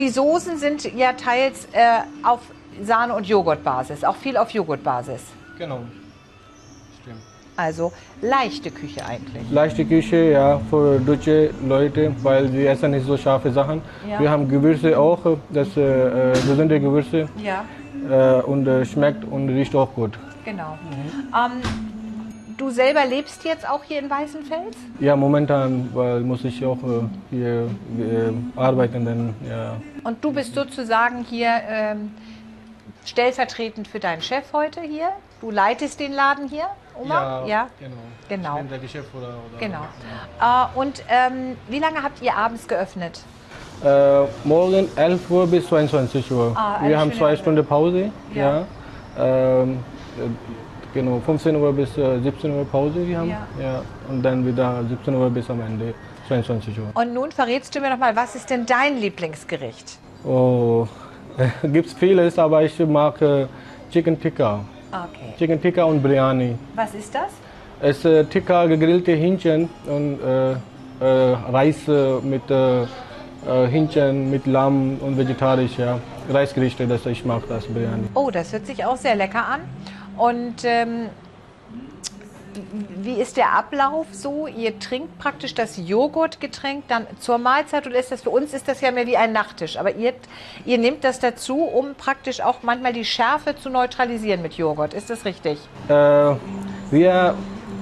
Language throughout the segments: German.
Die Soßen sind ja teils auf Sahne- und Joghurtbasis, auch viel auf Joghurtbasis. Genau. Stimmt. Also leichte Küche eigentlich. Leichte Küche, ja, für deutsche Leute, weil sie essen nicht so scharfe Sachen. Ja. Wir haben Gewürze auch, das gesunde Gewürze Ja, und schmeckt und riecht auch gut. genau. Du selber lebst jetzt auch hier in Weißenfels? Ja, momentan, weil muss ich auch hier arbeiten, dann ja. Und du bist sozusagen hier stellvertretend für deinen Chef heute hier? Du leitest den Laden hier, Omar? Ja, genau. Ich bin der Geschäftsführer. Genau. Und wie lange habt ihr abends geöffnet? Morgen 11 Uhr bis 22 Uhr. Wir haben 2 Stunden Pause. Ja. Genau, 15 Uhr bis 17 Uhr Pause wir haben. Ja. Und dann wieder 17 Uhr bis am Ende 22 Uhr. Und nun verrätst du mir noch mal, was ist denn dein Lieblingsgericht? Oh, gibt's vieles, aber ich mag Chicken Tikka. Okay. Chicken Tikka und Biryani. Was ist das? Es ist Tikka, gegrillte Hähnchen und Reis mit Hähnchen, mit Lamm und vegetarisch, ja. Reisgerichte, das ich mag das Biryani. Oh, das hört sich auch sehr lecker an. Und wie ist der Ablauf so? Ihr trinkt praktisch das Joghurtgetränk dann zur Mahlzeit oder ist das für uns ist das ja mehr wie ein Nachtisch? Aber ihr nehmt das dazu, um praktisch auch manchmal die Schärfe zu neutralisieren mit Joghurt. Ist das richtig? Wir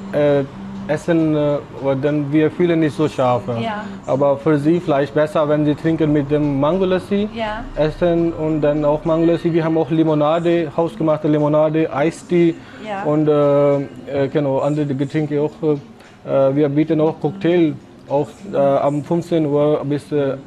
essen, dann wir fühlen nicht so scharf. Ja. Aber für sie vielleicht besser, wenn sie trinken mit dem Mango Lassi, Ja. essen und dann auch Mango Lassi. Wir haben auch Limonade, hausgemachte Limonade, Eistee Ja. und genau, andere Getränke auch. Wir bieten auch Cocktail auch am 15 Uhr bis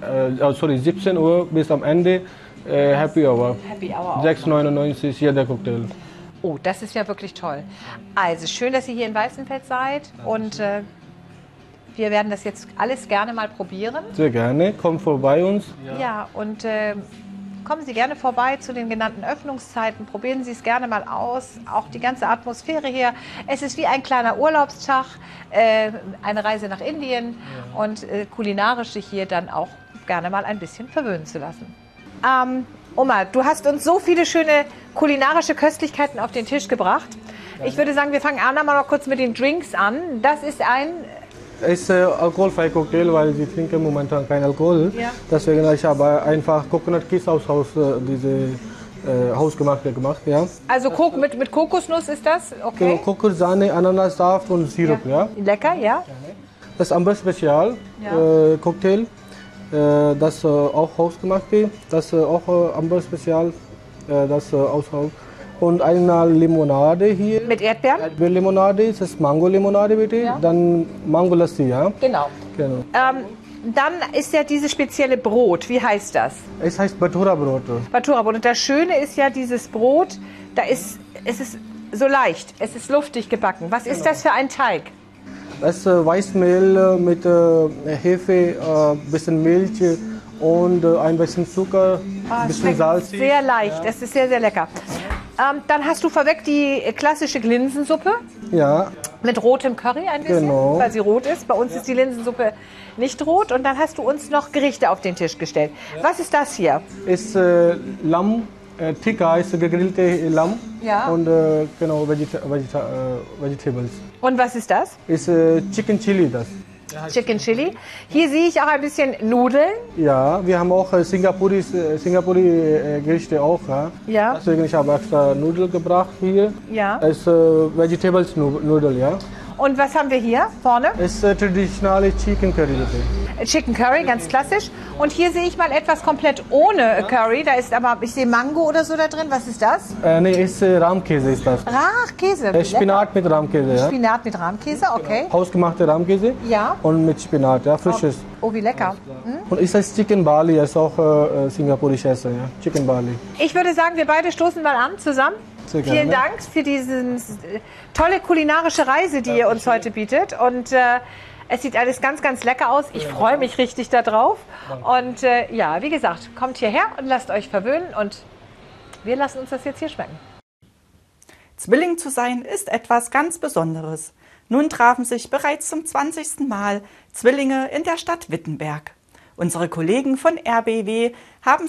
17 Uhr bis am Ende Happy Hour. Happy Hour auch. 6,99 jeder Cocktail. Oh, das ist ja wirklich toll. Also schön, dass ihr hier in Weißenfels seid und wir werden das jetzt alles gerne mal probieren. Sehr gerne, kommt vorbei uns. Ja, und kommen Sie gerne vorbei zu den genannten Öffnungszeiten, probieren Sie es gerne mal aus, auch die ganze Atmosphäre hier. Es ist wie ein kleiner Urlaubstag, eine Reise nach Indien und kulinarisch sich hier dann auch gerne mal ein bisschen verwöhnen zu lassen. Omar, du hast uns so viele schöne kulinarische Köstlichkeiten auf den Tisch gebracht. Ich würde sagen, wir fangen an mal noch kurz mit den Drinks an. Das ist ein... Es ist alkoholfreier Cocktail, weil sie trinken momentan kein Alkohol. Ja. Deswegen habe ich aber einfach Coconut Kiss aus Haus, diese hausgemachte gemacht. Ja. Also mit Kokosnuss ist das? Okay. Kokos, Sahne, Ananassaft und Sirup. Ja. Lecker, ja? Das ist Amber Spezial Cocktail. Das auch hausgemacht. Das auch Amber Spezial. Das aus Haus. Und eine Limonade hier. Mit Erdbeeren? Erdbeerlimonade, das ist Mango-Limonade bitte. Ja. Dann Mango Lassi, ja. Genau. Dann ist ja dieses spezielle Brot. Wie heißt das? Es heißt Bhatura-Brot. Bhatura-Brot. Und das Schöne ist ja, dieses Brot, es ist so leicht, es ist luftig gebacken. Was ist das für ein Teig? Das ist Weißmehl mit Hefe, bisschen Milch und ein bisschen Zucker, ein bisschen Salz. Sehr leicht, es ist sehr, sehr lecker. Dann hast du vorweg die klassische Linsensuppe. Ja. Mit rotem Curry ein bisschen, Genau. weil sie rot ist. Bei uns ist die Linsensuppe nicht rot. Und dann hast du uns noch Gerichte auf den Tisch gestellt. Was ist das hier? Ist Lamm, Tikka ist gegrillte Lamm. Ja. Und genau, Vegetables. Und was ist das? Ist Chicken Chili das. Chicken Chili. Hier sehe ich auch ein bisschen Nudeln. Ja, wir haben auch Singapuri Gerichte auch. Ja. Deswegen ich habe extra Nudeln gebracht hier. Ja. Es ist Vegetables Nudel, ja. Und was haben wir hier vorne? Es ist traditionelle Chicken Curry bitte. Chicken Curry, ganz klassisch. Und hier sehe ich mal etwas komplett ohne Curry. Da ist aber, ich sehe Mango oder so da drin. Was ist das? Nee, ist Rahmkäse ist das. Käse. Spinat mit Rahmkäse, ja. Spinat mit Rahmkäse, okay. Hausgemachte Rahmkäse. Ja. Und mit Spinat, ja, frisches. Oh, wie lecker. Und ist das Chicken Bali, ist auch singapurisches Essen, ja. Chicken Bali. Ich würde sagen, wir beide stoßen mal an zusammen. Sehr gerne. Vielen Dank für diese tolle kulinarische Reise, die ihr uns heute bietet. Und es sieht alles ganz, ganz lecker aus. Ich freue mich richtig darauf. Und ja, wie gesagt, kommt hierher und lasst euch verwöhnen. Und wir lassen uns das jetzt hier schmecken. Zwilling zu sein ist etwas ganz Besonderes. Nun trafen sich bereits zum 20. Mal Zwillinge in der Stadt Wittenberg. Unsere Kollegen von RBW